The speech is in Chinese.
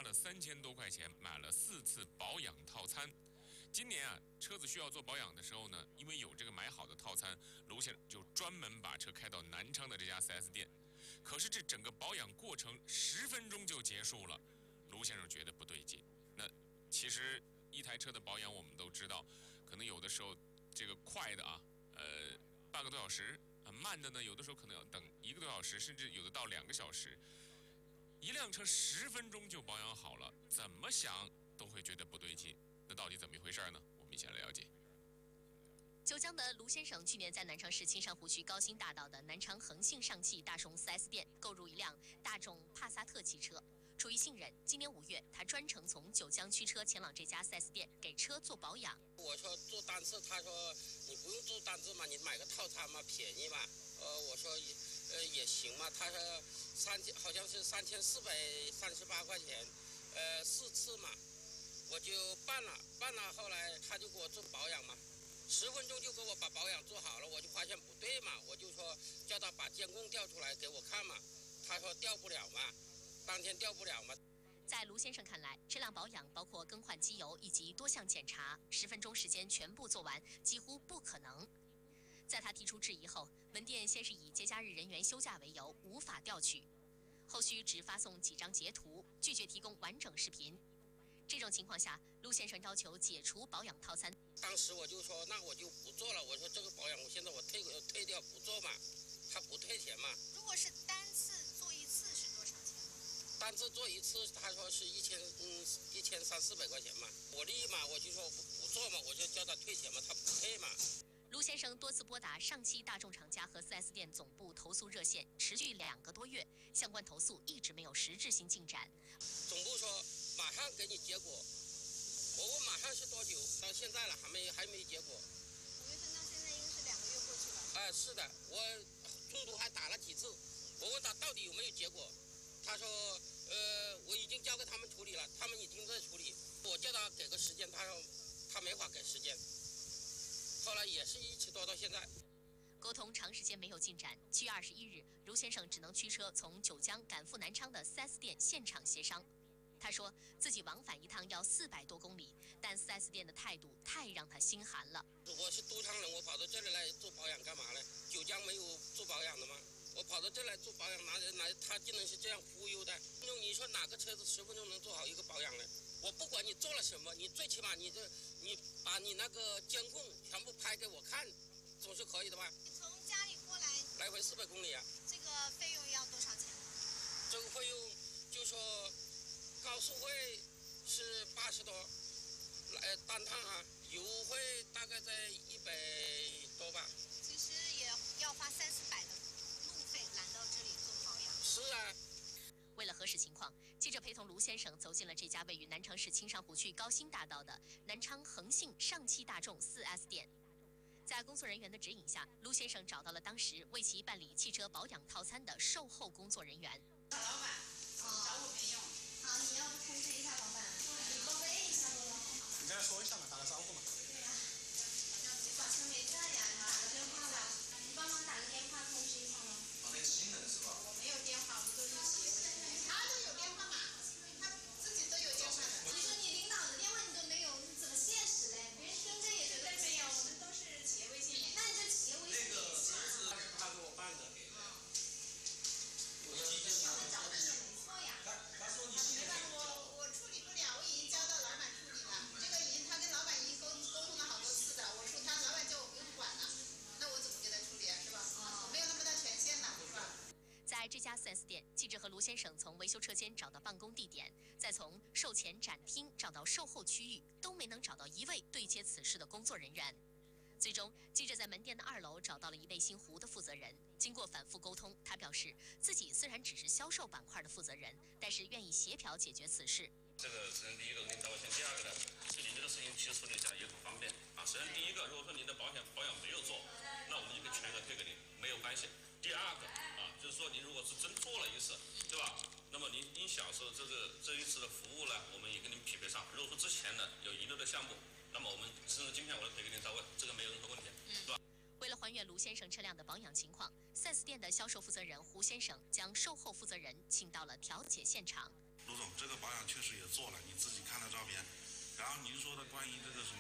了3000多块钱买了4次保养套餐。今年啊，车子需要做保养的时候呢，因为有这个买好的套餐，卢先生就专门把车开到南昌的这家 4S 店。可是这整个保养过程10分钟就结束了，卢先生觉得不对劲。那其实一台车的保养我们都知道，可能有的时候这个快的啊，半个多小时，慢的呢有的时候可能要等1个多小时，甚至有的到2个小时。一辆车10分钟就保养好了，怎么想都会觉得不对劲。那到底怎么一回事呢？我们一起来了解。 九江的卢先生去年在南昌市青山湖区高新大道的南昌恒信上汽大众 4S 店购入一辆大众帕萨特汽车。出于信任，今年5月，他专程从九江驱车前往这家 4S 店给车做保养。 我说做单次，他说你不用做单次嘛，你买个套餐嘛，便宜嘛。我说也行嘛。他说好像是3438块钱，4次嘛，我就办了。后来他就给我做保养嘛，10分钟就给我把保养做好了。我就发现不对嘛，我就说叫他把监控调出来给我看嘛。他说调不了嘛。当天调不了吗？ 在卢先生看来，这辆保养包括更换机油以及多项检查，10分钟时间全部做完几乎不可能。在他提出质疑后，门店先是以节假日人员休假为由无法调取，后续只发送几张截图，拒绝提供完整视频。这种情况下，卢先生要求解除保养套餐。 当时我就说，那我就不做了。我说这个保养，我现在我退掉不做嘛，他不退钱嘛。 如果是单次做一次是多少钱？ 单次做一次，他说是1300-1400块钱嘛。我立马我就说不做嘛，我就叫他退钱嘛，他不退嘛。 卢先生多次拨打上汽大众厂家和 4S 店总部投诉热线，持续2个多月，相关投诉一直没有实质性进展。 总部说马上给你结果，我问马上是多久？到现在了还没结果。 5月份到现在应该是2个月过去了。 是的，我中途还打了几次，我问他到底有没有结果。他说，我已经交给他们处理了，他们已经在处理。我叫他给个时间，他说他没法给时间。后来也是一直拖到现在。 沟通长时间没有进展。7月21日，卢先生只能驱车从九江赶赴南昌的 4S 店现场协商。他说自己往返一趟要400多公里，但 4S 店的态度太让他心寒了。 我是都昌人，我跑到这里来做保养干嘛呢？九江没有做保养的吗？我跑到这来做保养，哪他竟然是这样忽悠的？你说哪个车子10分钟能做好一个保养呢？我不管你做了什么，你最起码你把你那个监控全部拍给我看，总是可以的吧？ 你从家里过来回400公里啊。这个费用要多少钱？ 这个费用就说高速费是80多，单趟啊，油费大概在100多吧。 其实也要花300-400的路费来到这里做保养。 是啊。 为了核实情况，记者陪同卢先生走进了这家位于南昌市青山湖区高新大道的南昌恒信上汽大众 4S 店。在工作人员的指引下，卢先生找到了当时为其办理汽车保养套餐的售后工作人员。 老板，找我没用。 好，你要不通知一下老板，你报个 A 一下不能？ 你跟他说一下嘛，打个招呼嘛。 对呀，早晨没在呀，你打个电话吧，你帮忙打个电话通知一下吗？ 那新人是吧？ 我没有电话，我们都是企业微信。他都有电话嘛，他自己都有电话的。你说你领导的电话你都没有，你怎么现实嘞？别人听着也觉得没有，我们都是企业微信。那你就企业微信。 那个是他给我办的。 我们找的也没错呀。 他说你信任我处理不了，我已经交到老板处理了。这个他跟老板已经沟通了好多次的，我说老板叫我不用管了，那我怎么给他处理啊？是吧？我没有那么大权限的，是吧？ 在这家 4S 店，记者和卢先生从维修车间找到办公地点，再从售前展厅找到售后区域，都没能找到一位对接此事的工作人员。最终，记者在门店的2楼找到了一位姓胡的负责人。经过反复沟通，他表示自己虽然只是销售板块的负责人，但是愿意协调解决此事。 这个首先第一个给您道歉，第二个呢，是您这个事情其实处理起来也很方便啊。首先第一个，如果说您的保养没有做，那我们就可以全额退给您，没有关系。第二个啊，就是说您如果是真做了一次，对吧？那么您享受这一次的服务呢，我们也跟您匹配上。如果说之前呢有遗留的项目，那么我们甚至今天我都可以给您到位，这个没有任何问题，是吧？ 为了还原卢先生车辆的保养情况，4S店的销售负责人胡先生将售后负责人请到了调解现场。 卢总，这个保养确实也后您说的关于这个什么